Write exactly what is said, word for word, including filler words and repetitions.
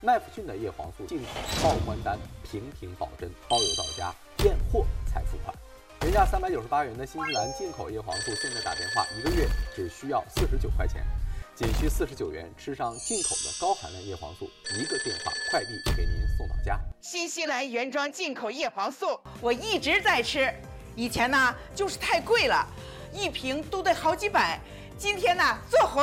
麦弗逊的叶黄素进口报关单，平平保真，包邮到家，验货才付款。原价三百九十八元的新西兰进口叶黄素，现在打电话一个月只需要四十九块钱，仅需四十九元吃上进口的高含量叶黄素，一个电话快递给您送到家。 新西兰原装进口叶黄素，我一直在吃，以前呢就是太贵了，一瓶都得好几百，今天呢做活。